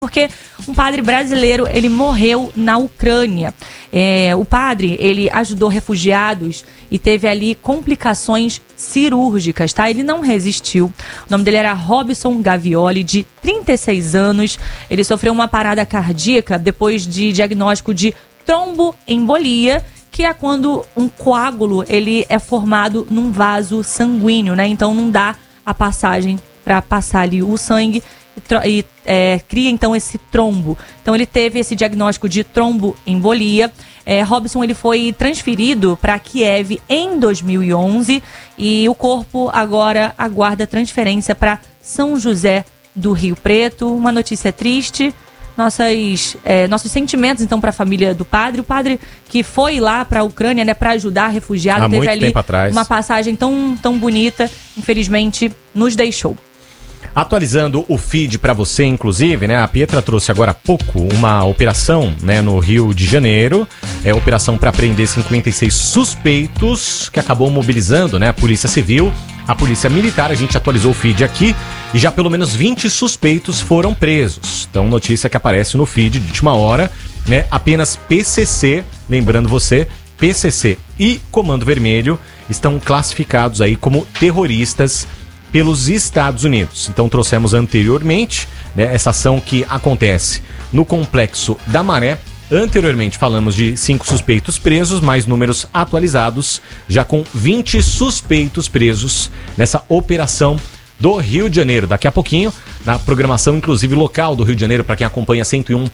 porque um padre brasileiro, ele morreu na Ucrânia. O padre, ele ajudou refugiados e teve ali complicações cirúrgicas, tá? Ele não resistiu. O nome dele era Robson Gavioli, de 36 anos. Ele sofreu uma parada cardíaca depois de diagnóstico de tromboembolia, que é quando um coágulo, ele é formado num vaso sanguíneo, né? Então não dá a passagem para passar ali o sangue e cria então esse trombo. Então ele teve esse diagnóstico de tromboembolia. Robson, ele foi transferido para Kiev em 2011 e o corpo agora aguarda transferência para São José do Rio Preto. Uma notícia triste. Nossos sentimentos então para a família do padre. O padre que foi lá para a Ucrânia, né, para ajudar refugiados, teve ali uma passagem tão bonita, infelizmente nos deixou. Atualizando o feed para você, inclusive, né? A Pietra trouxe agora há pouco uma operação, né, no Rio de Janeiro. Operação para prender 56 suspeitos, que acabou mobilizando, né, a Polícia Civil, a Polícia Militar. A gente atualizou o feed aqui e já pelo menos 20 suspeitos foram presos. Então, notícia que aparece no feed de última hora, né? Apenas PCC, lembrando você, PCC e Comando Vermelho estão classificados aí como terroristas pelos Estados Unidos. Então trouxemos anteriormente, né, essa ação que acontece no Complexo da Maré. Anteriormente falamos de 5 suspeitos presos, mais números atualizados, já com 20 suspeitos presos nessa operação do Rio de Janeiro. Daqui a pouquinho, na programação inclusive local do Rio de Janeiro, para quem acompanha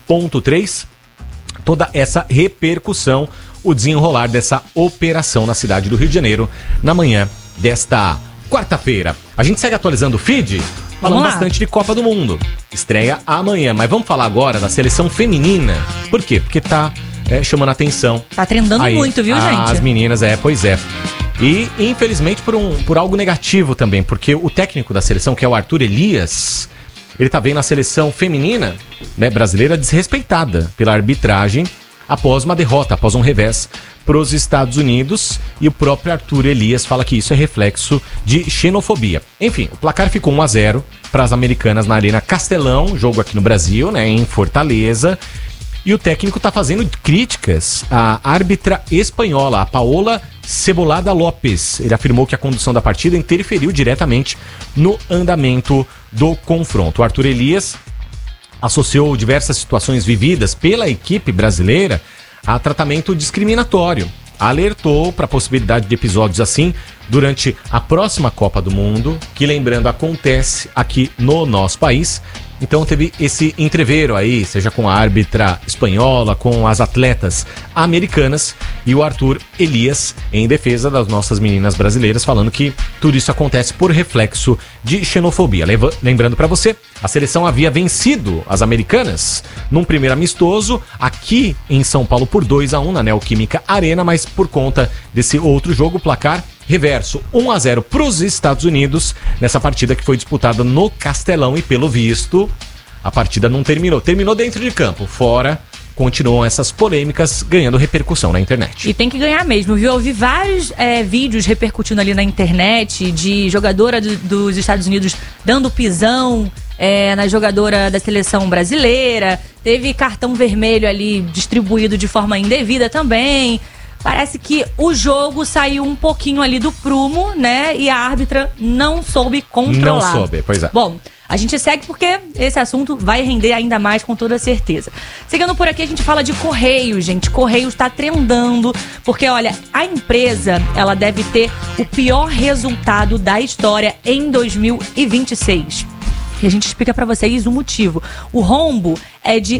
101.3, toda essa repercussão, o desenrolar dessa operação na cidade do Rio de Janeiro, na manhã desta quarta-feira. A gente segue atualizando o feed, falando bastante de Copa do Mundo. Estreia amanhã, mas vamos falar agora da seleção feminina. Por quê? Porque tá chamando a atenção. Tá trendando aí, muito, viu, gente? As meninas, pois é. E, infelizmente, por algo negativo também, porque o técnico da seleção, que é o Arthur Elias, ele tá vendo a seleção feminina, né, brasileira desrespeitada pela arbitragem após uma derrota, após um revés para os Estados Unidos, e o próprio Arthur Elias fala que isso é reflexo de xenofobia. Enfim, o placar ficou 1-0 para as americanas na Arena Castelão, jogo aqui no Brasil, né, em Fortaleza, e o técnico está fazendo críticas à árbitra espanhola, a Paola Cebolada Lopes. Ele afirmou que a condução da partida interferiu diretamente no andamento do confronto. O Arthur Elias associou diversas situações vividas pela equipe brasileira a tratamento discriminatório. Alertou para a possibilidade de episódios assim durante a próxima Copa do Mundo, que, lembrando, acontece aqui no nosso país. Então teve esse entreveiro aí, seja com a árbitra espanhola, com as atletas americanas, e o Arthur Elias em defesa das nossas meninas brasileiras, falando que tudo isso acontece por reflexo de xenofobia. Lembrando para você, a seleção havia vencido as americanas num primeiro amistoso aqui em São Paulo por 2-1 na Neoquímica Arena, mas por conta desse outro jogo, o placar reverso 1-0 para os Estados Unidos nessa partida que foi disputada no Castelão, e pelo visto a partida não terminou. Terminou dentro de campo, fora continuam essas polêmicas ganhando repercussão na internet. E tem que ganhar mesmo, viu? Eu vi vários vídeos repercutindo ali na internet de jogadora dos Estados Unidos dando pisão na jogadora da seleção brasileira. Teve cartão vermelho ali distribuído de forma indevida também. Parece que o jogo saiu um pouquinho ali do prumo, né? E a árbitra não soube controlar. Não soube, pois é. Bom, a gente segue porque esse assunto vai render ainda mais, com toda certeza. Seguindo por aqui, a gente fala de Correios, gente. Correios está trendando, porque, olha, a empresa, ela deve ter o pior resultado da história em 2026. E a gente explica para vocês o motivo. O rombo é de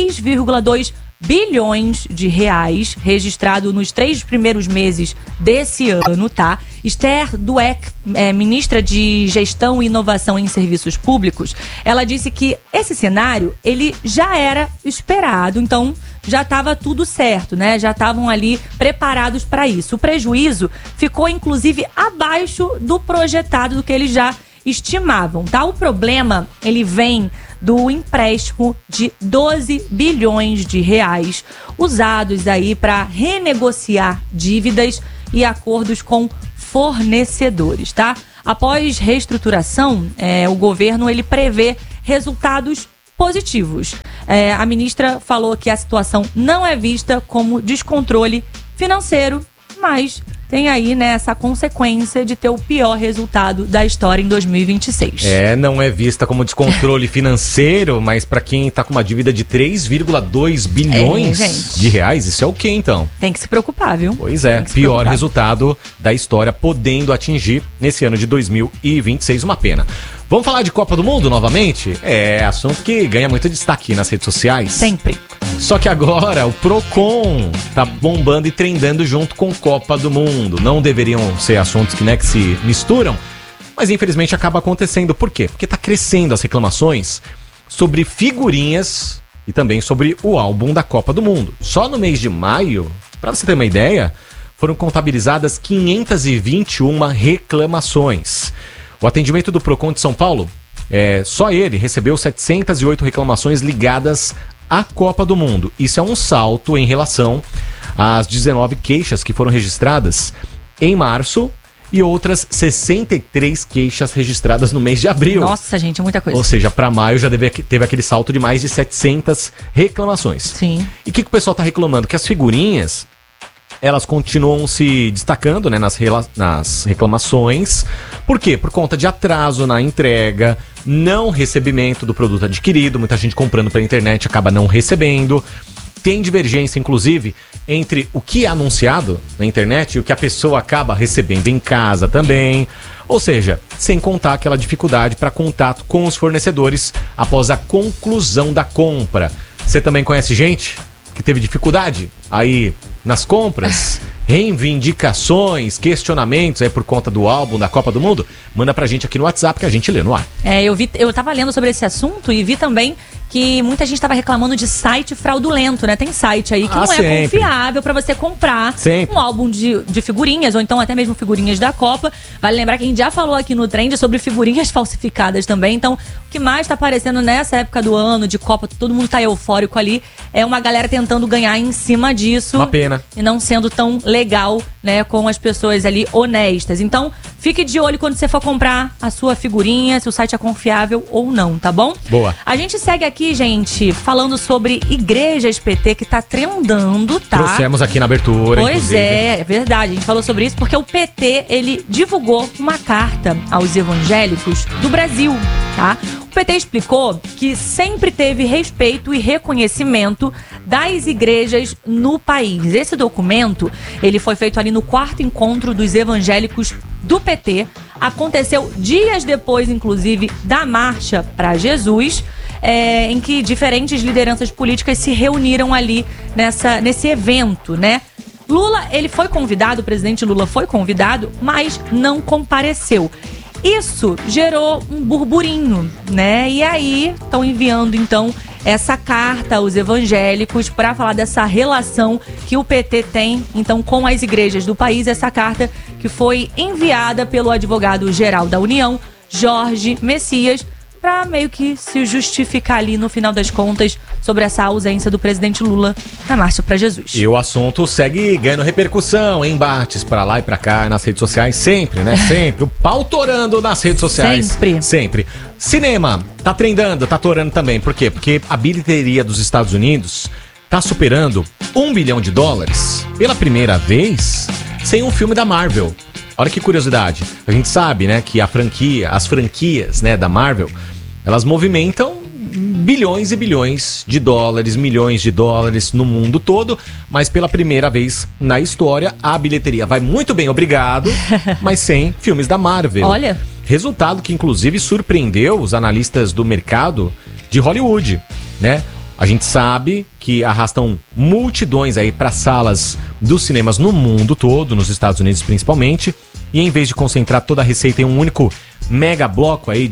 3,2 bilhões de reais, registrado nos 3 primeiros meses desse ano, tá? Esther Dweck, ministra de Gestão e Inovação em Serviços Públicos, ela disse que esse cenário, ele já era esperado, então já estava tudo certo, né? Já estavam ali preparados para isso. O prejuízo ficou, inclusive, abaixo do projetado, do que eles já estimavam, tá? O problema, ele vem do empréstimo de 12 bilhões de reais usados aí para renegociar dívidas e acordos com fornecedores, tá? Após reestruturação, o governo, ele prevê resultados positivos. A ministra falou que a situação não é vista como descontrole financeiro, mas tem aí, né, essa consequência de ter o pior resultado da história em 2026. Não é vista como descontrole financeiro, mas para quem tá com uma dívida de 3,2 bilhões de reais, isso é o quê, então? Tem que se preocupar, viu? Pois é, pior resultado da história, podendo atingir nesse ano de 2026, uma pena. Vamos falar de Copa do Mundo novamente? Assunto que ganha muito destaque nas redes sociais. Sempre. Só que agora o Procon tá bombando e trendando junto com Copa do Mundo. Não deveriam ser assuntos que se misturam, mas infelizmente acaba acontecendo. Por quê? Porque tá crescendo as reclamações sobre figurinhas e também sobre o álbum da Copa do Mundo. Só no mês de maio, para você ter uma ideia, foram contabilizadas 521 reclamações. O atendimento do Procon de São Paulo, só ele recebeu 708 reclamações ligadas à Copa do Mundo. Isso é um salto em relação às 19 queixas que foram registradas em março e outras 63 queixas registradas no mês de abril. Nossa, gente, é muita coisa. Ou seja, para maio já teve aquele salto de mais de 700 reclamações. Sim. E o que o pessoal está reclamando? Que as figurinhas, elas continuam se destacando, né, nas reclamações. Por quê? Por conta de atraso na entrega, não recebimento do produto adquirido, muita gente comprando pela internet acaba não recebendo. Tem divergência, inclusive, entre o que é anunciado na internet e o que a pessoa acaba recebendo em casa também. Ou seja, sem contar aquela dificuldade para contato com os fornecedores após a conclusão da compra. Você também conhece gente que teve dificuldade aí nas compras? Reivindicações, questionamentos aí por conta do álbum da Copa do Mundo? Manda pra gente aqui no WhatsApp que a gente lê no ar. Eu tava lendo sobre esse assunto e vi também que muita gente estava reclamando de site fraudulento, né? Tem site aí que não é confiável para você comprar um álbum de figurinhas, ou então até mesmo figurinhas da Copa. Vale lembrar que a gente já falou aqui no Trend sobre figurinhas falsificadas também. Então, o que mais tá aparecendo nessa época do ano, de Copa, todo mundo tá eufórico ali, é uma galera tentando ganhar em cima disso. Uma pena. E não sendo tão legal, né, com as pessoas ali honestas. Então, fique de olho quando você for comprar a sua figurinha, se o site é confiável ou não, tá bom? Boa. A gente segue aqui, gente, falando sobre igrejas PT, que tá trendando, tá? Trouxemos aqui na abertura, pois inclusive. é verdade, a gente falou sobre isso porque o PT, ele divulgou uma carta aos evangélicos do Brasil, tá? O PT explicou que sempre teve respeito e reconhecimento das igrejas no país. Esse documento, ele foi feito ali no 4º encontro dos evangélicos do PT. Aconteceu dias depois, inclusive, da Marcha para Jesus, em que diferentes lideranças políticas se reuniram ali nesse evento, né? Lula, ele foi convidado, o presidente Lula foi convidado, mas não compareceu. Isso gerou um burburinho, né? E aí estão enviando, então, essa carta aos evangélicos para falar dessa relação que o PT tem, então, com as igrejas do país. Essa carta que foi enviada pelo advogado-geral da União, Jorge Messias, para meio que se justificar ali no final das contas sobre essa ausência do presidente Lula na Marcha para Jesus. E o assunto segue ganhando repercussão, embates para lá e para cá nas redes sociais, sempre, né? Sempre. O pau torando nas redes sociais. Sempre. Cinema, tá trendando, tá torando também. Por quê? Porque a bilheteria dos Estados Unidos tá superando $1 bilhão pela primeira vez sem um filme da Marvel. Olha que curiosidade. A gente sabe, né, que as franquias, né, da Marvel, elas movimentam bilhões e bilhões de dólares, milhões de dólares no mundo todo, mas pela primeira vez na história a bilheteria vai muito bem, obrigado, mas sem filmes da Marvel. Olha. Resultado que inclusive surpreendeu os analistas do mercado de Hollywood, né? A gente sabe que arrastam multidões aí para salas dos cinemas no mundo todo, nos Estados Unidos principalmente, e em vez de concentrar toda a receita em um único mega bloco aí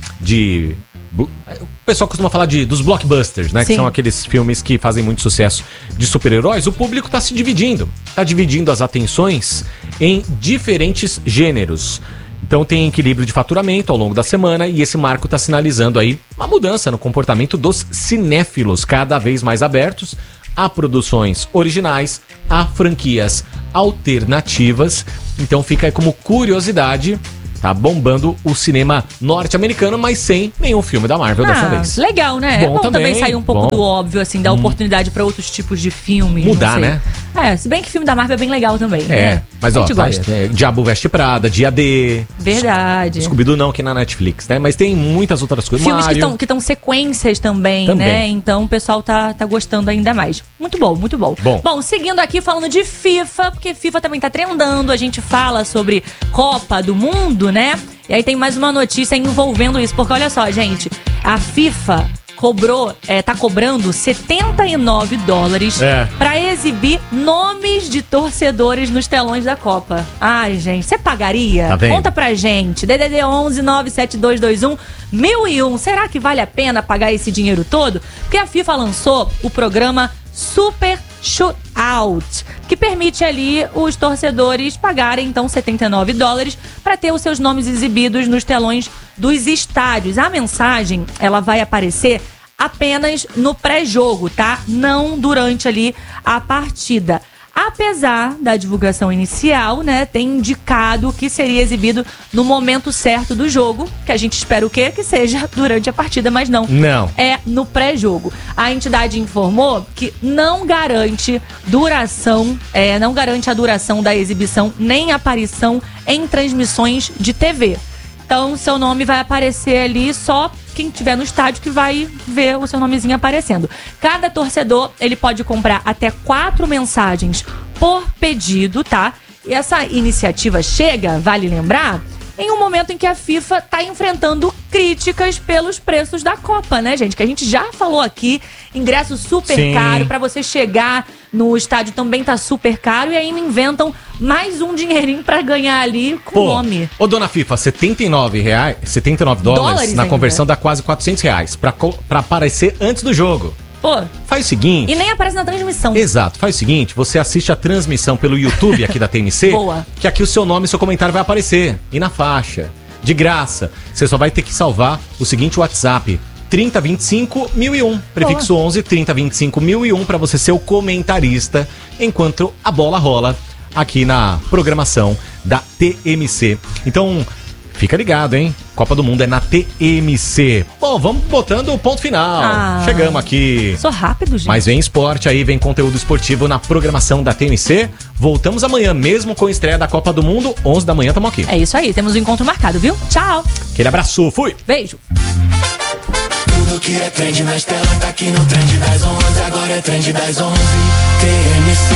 o pessoal costuma falar dos blockbusters, né? Sim. Que são aqueles filmes que fazem muito sucesso de super-heróis. O público está se dividindo. Está dividindo as atenções em diferentes gêneros. Então tem equilíbrio de faturamento ao longo da semana e esse marco está sinalizando aí uma mudança no comportamento dos cinéfilos, cada vez mais abertos a produções originais, a franquias alternativas. Então fica aí como curiosidade Tá bombando o cinema norte-americano, mas sem nenhum filme da Marvel dessa vez. Legal, né? Bom é bom também sair um pouco bom. do óbvio, assim, dar oportunidade pra outros tipos de filmes. Mudar, não sei. né? Se bem que filme da Marvel é bem legal também. É, né? mas A ó, gente gosta. Diabo Veste Prada, Dia D. Verdade. Scooby-Doo não, que é na Netflix, né? Mas tem muitas outras coisas. Filmes Mario. que estão sequências também, né? Então o pessoal tá gostando ainda mais. Muito bom, muito bom. Bom, seguindo aqui falando de FIFA, porque FIFA também tá trendando, a gente fala sobre Copa do Mundo, né? E aí tem mais uma notícia envolvendo isso, porque olha só, gente, a FIFA tá cobrando $79 pra exibir nomes de torcedores nos telões da Copa. Ai, gente, você pagaria? Tá vendo? Conta pra gente. DDD 11 97221 1001. Será que vale a pena pagar esse dinheiro todo? Porque a FIFA lançou o programa Super Shootout, que permite ali os torcedores pagarem então $79 para ter os seus nomes exibidos nos telões dos estádios. A mensagem, ela vai aparecer apenas no pré-jogo, tá? Não durante ali a partida. Apesar da divulgação inicial, né, ter indicado que seria exibido no momento certo do jogo, que a gente espera o quê? Que seja durante a partida, mas não. Não. É no pré-jogo. A entidade informou que não garante a duração da exibição nem aparição em transmissões de TV. Então, seu nome vai aparecer ali, só quem estiver no estádio que vai ver o seu nomezinho aparecendo. Cada torcedor, ele pode comprar até 4 mensagens por pedido, tá? E essa iniciativa chega, vale lembrar, em um momento em que a FIFA está enfrentando críticas pelos preços da Copa, né, gente? Que a gente já falou aqui, ingresso super caro, pra você chegar no estádio também tá super caro, e ainda inventam mais um dinheirinho pra ganhar ali com o nome. Ô, dona FIFA, $79 na conversão dá quase R$400 pra aparecer antes do jogo. Pô, faz o seguinte... E nem aparece na transmissão. Exato, faz o seguinte, você assiste a transmissão pelo YouTube aqui da TMC, Boa. Que aqui o seu nome e seu comentário vai aparecer. E na faixa, de graça. Você só vai ter que salvar o seguinte WhatsApp, 3025 1001, prefixo 11 3025 1001, pra você ser o comentarista enquanto a bola rola aqui na programação da TMC. Então... fica ligado, hein? Copa do Mundo é na TMC. Bom, vamos botando o ponto final. Chegamos aqui. Sou rápido, gente. Mas vem esporte aí, vem conteúdo esportivo na programação da TMC. Voltamos amanhã, mesmo com a estreia da Copa do Mundo. 11 da manhã, tamo aqui. É isso aí, temos um encontro marcado, viu? Tchau. Aquele abraço, fui. Beijo. Tudo que é trend nas telas tá aqui no Trend das 11. Agora é Trend das 11. TMC.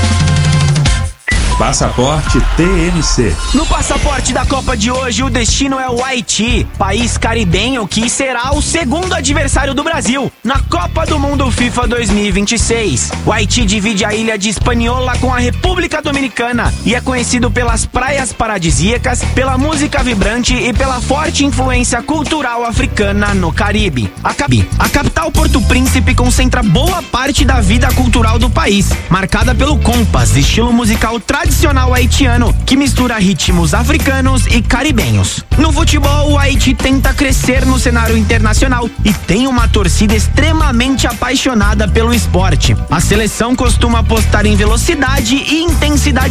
Passaporte TMC. No passaporte da Copa de hoje, o destino é o Haiti, país caribenho que será o segundo adversário do Brasil na Copa do Mundo FIFA 2026. O Haiti divide a ilha de Hispaniola com a República Dominicana e é conhecido pelas praias paradisíacas, pela música vibrante e pela forte influência cultural africana no Caribe. A capital Porto Príncipe concentra boa parte da vida cultural do país, marcada pelo compas, estilo musical tradicional haitiano, que mistura ritmos africanos e caribenhos. No futebol, o Haiti tenta crescer no cenário internacional e tem uma torcida extremamente apaixonada pelo esporte. A seleção costuma apostar em velocidade e intensidade